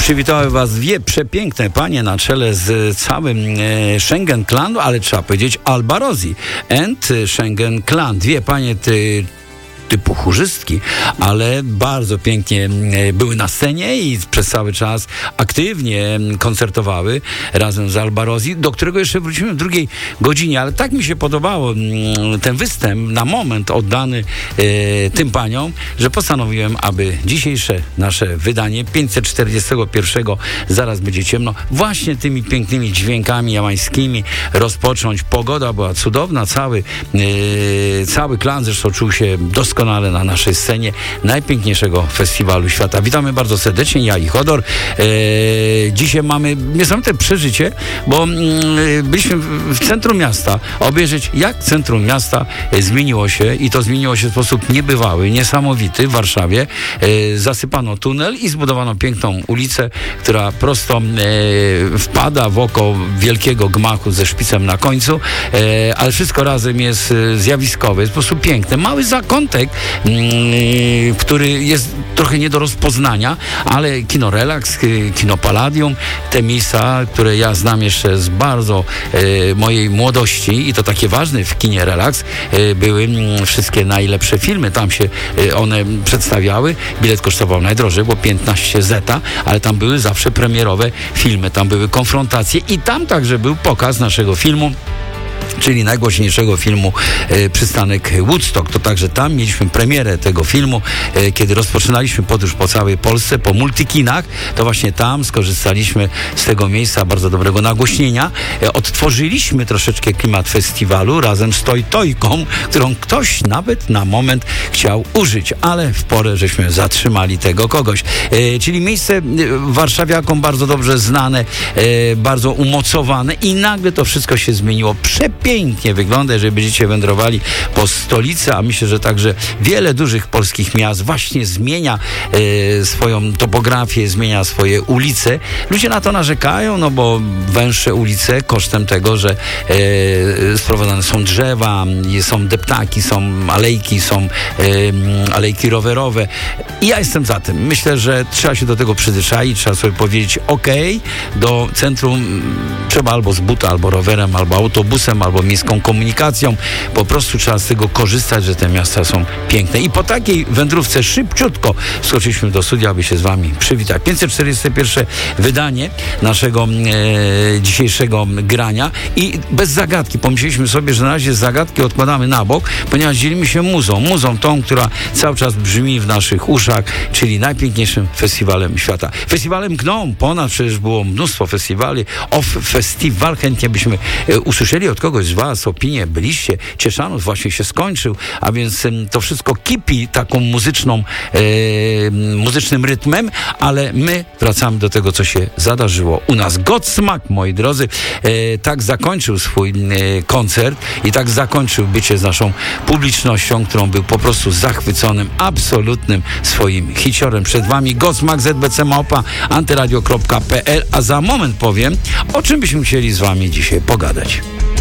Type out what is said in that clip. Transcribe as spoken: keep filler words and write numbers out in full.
Przywitały Was dwie przepiękne panie na czele z całym e, Schengen Clan, ale trzeba powiedzieć Alba Rossi and Schengen Clan. Dwie panie ty, typu chórzystki, ale bardzo pięknie były na scenie i przez cały czas aktywnie koncertowały razem z Alba Rossi, do którego jeszcze wrócimy w drugiej godzinie, ale tak mi się podobało ten występ na moment oddany e, tym paniom, że postanowiłem, aby dzisiejsze nasze wydanie pięćset czterdziestego pierwszego Zaraz będzie ciemno właśnie tymi pięknymi dźwiękami jamańskimi rozpocząć. Pogoda była cudowna, cały, e, cały klan zresztą czuł się doskonale na naszej scenie najpiękniejszego festiwalu świata. Witamy bardzo serdecznie, ja i Chodor. E, dzisiaj mamy niesamowite przeżycie, bo mm, byliśmy w centrum miasta obejrzeć, jak centrum miasta zmieniło się i to zmieniło się w sposób niebywały, niesamowity w Warszawie. E, zasypano tunel i zbudowano piękną ulicę, która prosto e, wpada w oko wielkiego gmachu ze szpicem na końcu, e, ale wszystko razem jest zjawiskowe, jest po prostu piękne. Mały zakątek, Yy, który jest trochę nie do rozpoznania, ale kino Relax, kino Palladium, te miejsca, które ja znam jeszcze z bardzo yy, mojej młodości i to takie ważne w kinie Relax, yy, były yy, wszystkie najlepsze filmy, tam się yy, one przedstawiały, bilet kosztował najdrożej, bo piętnaście zeta, ale tam były zawsze premierowe filmy, tam były konfrontacje i tam także był pokaz naszego filmu, czyli najgłośniejszego filmu e, Przystanek Woodstock. To także tam mieliśmy premierę tego filmu, e, kiedy rozpoczynaliśmy podróż po całej Polsce, po multikinach, to właśnie tam skorzystaliśmy z tego miejsca bardzo dobrego nagłośnienia. E, odtworzyliśmy troszeczkę klimat festiwalu razem z Toj Tojką, którą ktoś nawet na moment chciał użyć, ale w porę żeśmy zatrzymali tego kogoś. E, czyli miejsce warszawiakom bardzo dobrze znane, e, bardzo umocowane i nagle to wszystko się zmieniło. Przepięknie Pięknie wygląda, jeżeli będziecie wędrowali po stolicy, a myślę, że także wiele dużych polskich miast właśnie zmienia e, swoją topografię, zmienia swoje ulice. Ludzie na to narzekają, no bo węższe ulice kosztem tego, że e, sprowadzane są drzewa, są deptaki, są alejki, są e, alejki rowerowe. I ja jestem za tym. Myślę, że trzeba się do tego przyzwyczaić, trzeba sobie powiedzieć ok, do centrum trzeba albo z buta, albo rowerem, albo autobusem, albo miejską komunikacją. Po prostu trzeba z tego korzystać, że te miasta są piękne. I po takiej wędrówce szybciutko skoczyliśmy do studia, aby się z wami przywitać. pięćset czterdzieste pierwsze wydanie naszego e, dzisiejszego grania i bez zagadki. Pomyśleliśmy sobie, że na razie zagadki odkładamy na bok, ponieważ dzielimy się muzą. Muzą tą, która cały czas brzmi w naszych uszach, czyli najpiękniejszym festiwalem świata. Festiwalem Gnom. Ponad przecież było mnóstwo festiwali. Off Festiwal. Chętnie byśmy e, usłyszeli od kogoś z was opinię. Byliście. Cieszanów właśnie się skończył, a więc e, to wszystko kipi taką muzyczną, e, muzycznym rytmem, ale my wracamy do tego, co się zadarzyło u nas. Godsmack, moi drodzy, e, tak zakończył swój e, koncert i tak zakończył bycie z naszą publicznością, którą był po prostu zachwyconym, absolutnym swoim hiciorem. Przed wami Godsmack, Z B C Małpa, antyradio kropka p l, a za moment powiem, o czym byśmy chcieli z wami dzisiaj pogadać.